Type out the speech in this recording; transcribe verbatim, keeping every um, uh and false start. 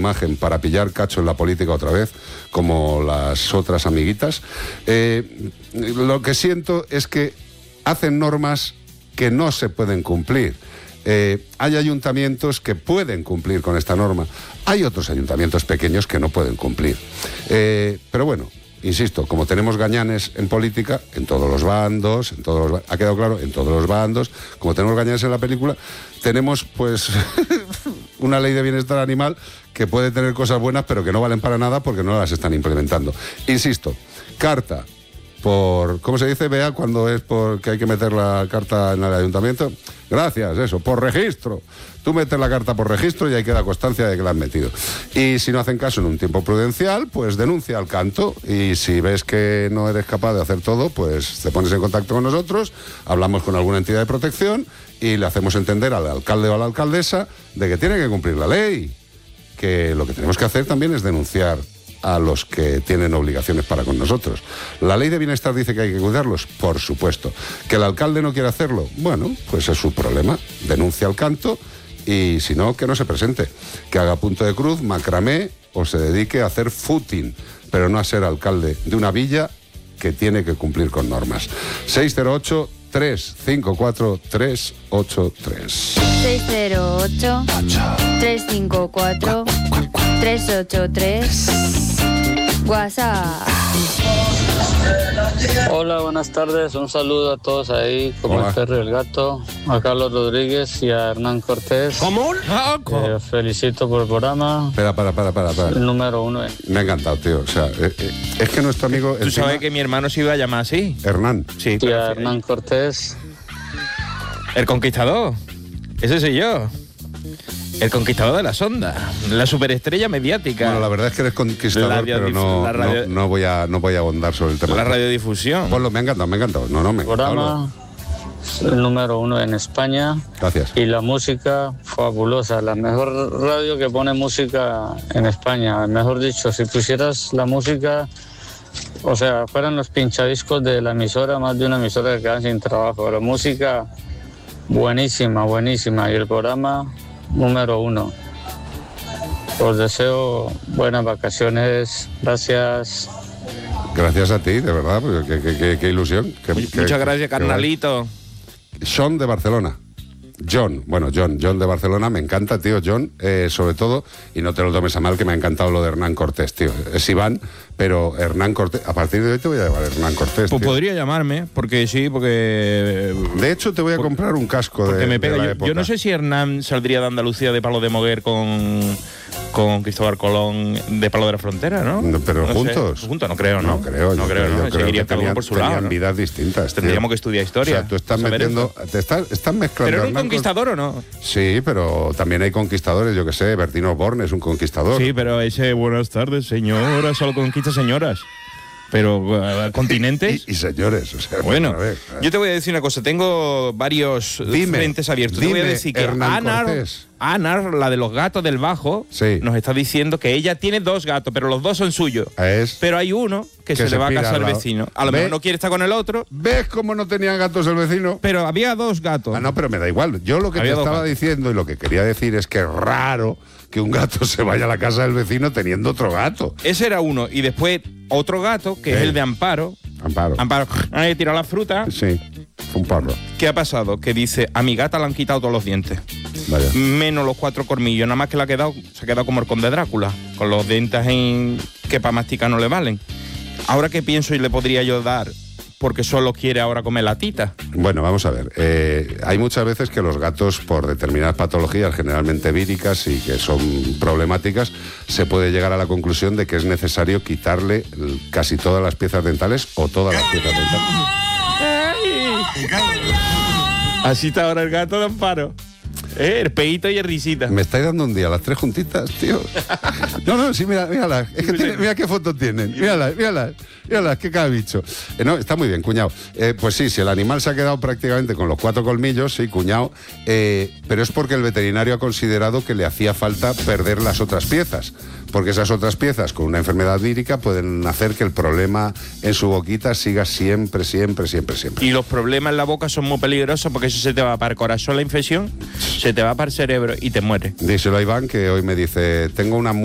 imagen para pillar cacho en la política otra vez, como las otras amiguitas. Eh, lo que siento es que hacen normas que no se pueden cumplir. Eh, hay ayuntamientos que pueden cumplir con esta norma, hay otros ayuntamientos pequeños que no pueden cumplir. Eh, pero bueno, insisto, como tenemos gañanes en política, en todos los bandos, en todos los, ha quedado claro, en todos los bandos, como tenemos gañanes en la película, tenemos pues una ley de bienestar animal que puede tener cosas buenas, pero que no valen para nada porque no las están implementando. Insisto, carta por, ¿cómo se dice, Bea, cuando es porque hay que meter la carta en el ayuntamiento? Gracias, eso, por registro. Tú metes la carta por registro y ahí queda constancia de que la has metido. Y si no hacen caso en un tiempo prudencial, pues denuncia al canto. Y si ves que no eres capaz de hacer todo, pues te pones en contacto con nosotros, hablamos con alguna entidad de protección y le hacemos entender al alcalde o a la alcaldesa de que tiene que cumplir la ley. Que lo que tenemos que hacer también es denunciar a los que tienen obligaciones para con nosotros. ¿La ley de bienestar dice que hay que cuidarlos? Por supuesto. ¿Que el alcalde no quiere hacerlo? Bueno, pues es su problema. Denuncia al canto y si no, que no se presente. Que haga punto de cruz, macramé o se dedique a hacer footing, pero no a ser alcalde de una villa que tiene que cumplir con normas. seis cero ocho, tres cinco cuatro, tres ocho tres. seis cero ocho, tres cinco cuatro, tres ocho tres. WhatsApp. Hola, buenas tardes. Un saludo a todos ahí, como Hola. el perro y el gato, a Carlos Rodríguez y a Hernán Cortés. ¿Cómo? Eh, felicito por el programa. Espera, para, para, para, para. El número uno. En... Me ha encantado, tío. O sea, eh, eh, es que nuestro amigo... ¿Tú encima, sabes que mi hermano se iba a llamar así? Hernán. Sí, Y a Hernán Cortés. el conquistador. Ese soy yo. El conquistador de las ondas. La superestrella mediática. Bueno, la verdad es que eres conquistador, La pero radiodif- no, la radio- no, no voy a, no voy a abondar sobre el tema. La radiodifusión. Ponlo, me ha encantado, me ha encantado. No, no, me ha encantado. Programa, el número uno en España. Gracias. Y la música fabulosa, la mejor radio que pone música en España. Mejor dicho, si pusieras la música, o sea, fueran los pinchadiscos de la emisora, más de una emisora que quedan sin trabajo. La música buenísima, buenísima. Y el programa número uno. Os deseo buenas vacaciones. Gracias. Gracias a ti, de verdad. Pues, qué, qué, qué, qué ilusión. Qué, Muchas qué, gracias, qué carnalito. guay. Sean de Barcelona. John, bueno, John, John de Barcelona, me encanta, tío, John, eh, sobre todo, y no te lo tomes a mal, que me ha encantado lo de Hernán Cortés, tío. Es Iván, pero Hernán Cortés, a partir de hoy te voy a llamar Hernán Cortés, Pues tío. podría llamarme, porque sí, porque... De hecho, te voy a Por- comprar un casco de, Porque me de pega. la Yo, época. yo no sé si Hernán saldría de Andalucía de Palo de Moguer con, con Cristóbal Colón de Palo de la Frontera, ¿no? No, pero No sé. juntos. Juntos no creo, ¿no? No creo, no yo creo, creo, ¿no? yo creo Seguiría que cada uno tenían, por su tenían lado, ¿no? vidas distintas, tío. Tendríamos que estudiar historia. O sea, tú estás saber metiendo, esto. te estás, estás mezclando. ¿Pero era un Hernán con- conquistador o no? Sí, pero también hay conquistadores, yo que sé, Bertino Borne es un conquistador. Sí, pero ese buenas tardes, señoras, solo conquista señoras. Pero uh, continentes. Y, y señores, o sea, Bueno, a ver, yo te voy a decir una cosa. Tengo varios Dime, frentes abiertos. Te voy a dime, decir que Hernán Anar, Cortés. Anar, la de los gatos del Bajo, Sí. nos está diciendo que ella tiene dos gatos, pero los dos son suyos. Es- Pero hay uno que, Que se, se le va a pira casar al al lado. vecino. A lo ¿Ve? mejor no quiere estar con el otro, ¿Ves cómo no tenía gatos el vecino? pero había dos gatos. Ah, no, pero me da igual. Yo lo que Había te dos estaba gatos. diciendo y lo que quería decir es que es raro que un gato se vaya a la casa del vecino teniendo otro gato. Ese era uno. Y después otro gato, que es Sí. el de Amparo. Amparo. Amparo, ahí tira la fruta. Sí, fue un parro. ¿Qué ha pasado? Que dice, a mi gata le han quitado todos los dientes. Vaya. Menos los cuatro colmillos, nada más que le ha quedado, se ha quedado como el conde Drácula, con los dientes en, que para masticar no le valen. Ahora que pienso y le podría yo dar, porque solo quiere ahora comer latita. Bueno, vamos a ver. Eh, hay muchas veces que los gatos, por determinadas patologías, generalmente víricas y que son problemáticas, se puede llegar a la conclusión de que es necesario quitarle l- casi todas las piezas dentales o todas las piezas dentales. Así está ahora el gato de Amparo. ¿Eh? El peito y el risita. Me estáis dando un día las tres juntitas, tío. No, no, sí, mira, mírala. Es que tiene- mira qué fotos tienen. Mírala, mírala. Mírala, qué cada bicho. Eh, no, está muy bien, cuñado. Eh, pues sí, si el animal se ha quedado prácticamente con los cuatro colmillos, sí, cuñado. Eh, pero es porque el veterinario ha considerado que le hacía falta perder las otras piezas. Porque esas otras piezas, con una enfermedad vírica, pueden hacer que el problema en su boquita siga siempre, siempre, siempre, siempre. Y los problemas en la boca son muy peligrosos porque eso se te va para el corazón la infección, se te va para el cerebro y te mueres. Díselo a Iván, que hoy me dice, tengo una... mu-